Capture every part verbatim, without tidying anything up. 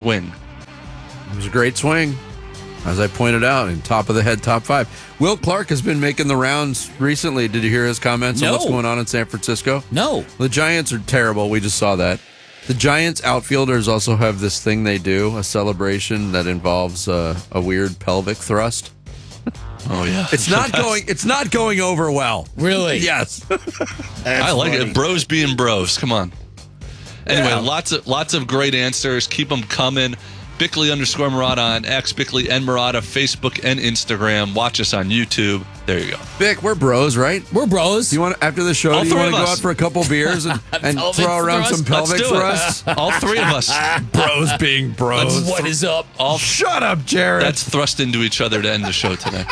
swing. It was a great swing, as I pointed out, in top of the head, top five. Will Clark has been making the rounds recently. Did you hear his comments No. on what's going on in San Francisco? No. The Giants are terrible. We just saw that. The Giants outfielders also have this thing they do, a celebration that involves uh, a weird pelvic thrust. Oh yeah, It's not going. It's not going over well. Really? Yes. I like funny. it. Bros being bros. Come on. Anyway, Yeah. lots of lots of great answers. Keep them coming. Bickley underscore Murata on X, Bickley and Murata, Facebook and Instagram. Watch us on YouTube. There you go. Vic, we're bros, right? We're bros. Do you want after the show? All do you three want to of go us. out for a couple beers and, and Pelvic throw around thrust? some pelvic Let's do thrusts? it. All three of us. Bros being bros. What is up? All Shut up, Jared. That's thrust into each other to end the show today.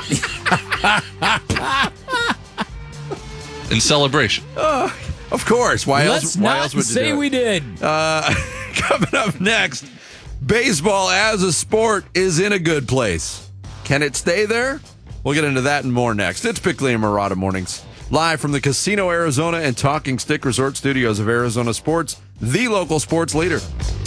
In celebration. Of course. Why Let's else? Why not else would you say do it? we did. Uh, coming up next, baseball as a sport is in a good place. Can it stay there? We'll get into that and more next. It's Bickley and Murata Mornings, live from the Casino Arizona and Talking Stick Resort Studios of Arizona Sports, the local sports leader.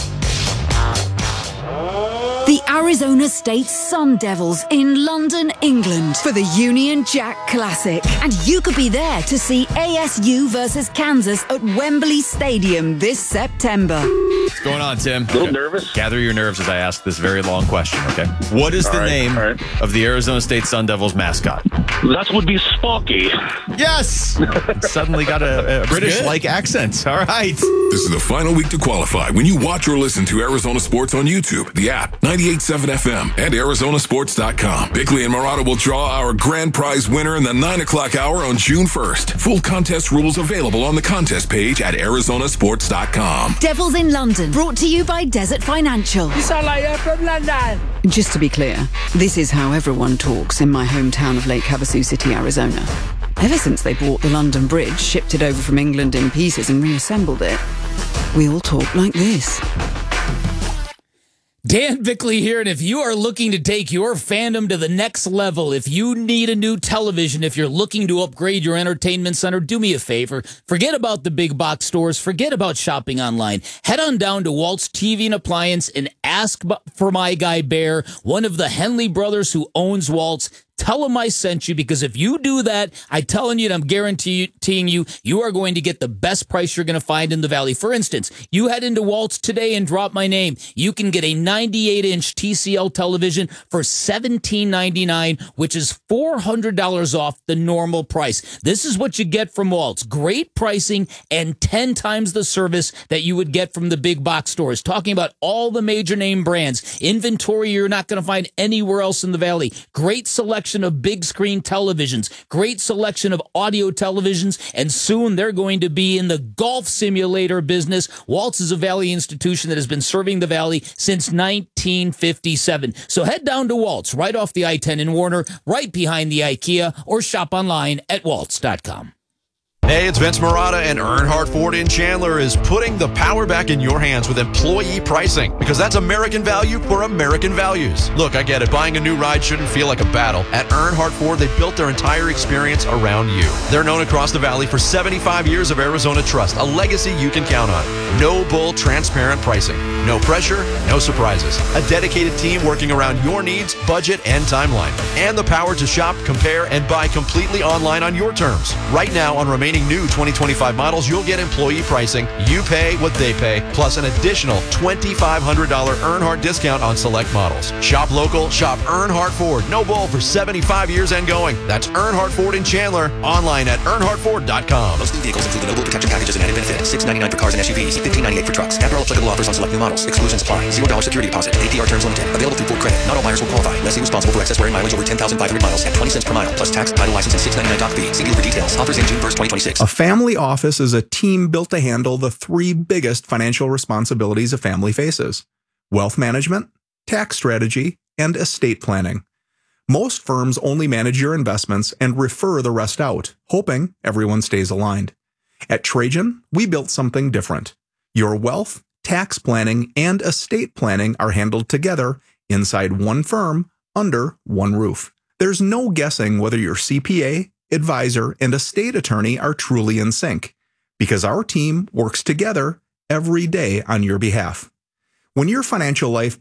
The Arizona State Sun Devils in London, England for the Union Jack Classic. And you could be there to see A S U versus Kansas at Wembley Stadium this September. What's going on, Tim? A little nervous. Gather your nerves as I ask this very long question, okay? What is All the right, name all right. of the Arizona State Sun Devils mascot? That would be Sparky. Yes! Suddenly got a, a British-like accent. All right. This is the final week to qualify when you watch or listen to Arizona Sports on YouTube, the app, ninety-eight point seven F M, and Arizona Sports dot com. Bickley and Murata will draw our grand prize winner in the nine o'clock hour on June first. Full contest rules available on the contest page at Arizona Sports dot com. Devils in London, brought to you by Desert Financial. You sound like you're from London. Just to be clear, this is how everyone talks in my hometown of Lake Havasu City, Arizona. Ever since they bought the London Bridge, shipped it over from England in pieces and reassembled it, we all talk like this. Dan Bickley here, and if you are looking to take your fandom to the next level, if you need a new television, if you're looking to upgrade your entertainment center, do me a favor. Forget about the big box stores. Forget about shopping online. Head on down to Walt's T V and Appliance and ask for my guy Bear, one of the Henley brothers who owns Walt's. Tell him I sent you, because if you do that, I'm telling you and I'm guaranteeing you, you are going to get the best price you're going to find in the Valley. For instance, you head into Walt's today and drop my name. You can get a ninety-eight inch T C L television for seventeen ninety-nine, which is four hundred dollars off the normal price. This is what you get from Walt's. Great pricing and ten times the service that you would get from the big box stores. Talking about all the major name brands. Inventory you're not going to find anywhere else in the Valley. Great selection of big screen televisions, great selection of audio televisions, and soon they're going to be in the golf simulator business. Waltz is a Valley institution that has been serving the Valley since nineteen fifty-seven. So head down to Waltz, right off the I ten in Warner, right behind the IKEA, or shop online at waltz dot com. Hey, it's Vince Murata, and Earnhardt Ford in Chandler is putting the power back in your hands with employee pricing, because that's American value for American values. Look, I get it. Buying a new ride shouldn't feel like a battle. At Earnhardt Ford, they built their entire experience around you. They're known across the Valley for seventy-five years of Arizona trust, a legacy you can count on. No bull, transparent pricing. No pressure, no surprises. A dedicated team working around your needs, budget, and timeline. And the power to shop, compare, and buy completely online on your terms. Right now, on remaining new twenty twenty-five models, you'll get employee pricing. You pay what they pay, plus an additional twenty-five hundred dollars Earnhardt discount on select models. Shop local, shop Earnhardt Ford. No bull for seventy-five years and going. That's Earnhardt Ford in Chandler. Online at earnhardt ford dot com. Most new vehicles include the Noble Protection Packages and added benefits. six ninety-nine for cars and S U Vs, fifteen ninety-eight for trucks. After all applicable offers on select new models. Exclusions apply. zero dollars security deposit. A P R terms limited. Available through Ford Credit. Not all buyers will qualify. Lessee responsible for excess wearing mileage over ten thousand five hundred miles at twenty cents per mile, plus tax, title, license, and six ninety-nine doc fee. See dealer for details. Offers in June first, twenty twenty-six. A family office is a team built to handle the three biggest financial responsibilities a family faces: wealth management, tax strategy, and estate planning. Most firms only manage your investments and refer the rest out, hoping everyone stays aligned. At Trajan, we built something different. Your wealth, tax planning, and estate planning are handled together inside one firm, under one roof. There's no guessing whether your C P A, advisor, and estate attorney are truly in sync, because our team works together every day on your behalf. When your financial life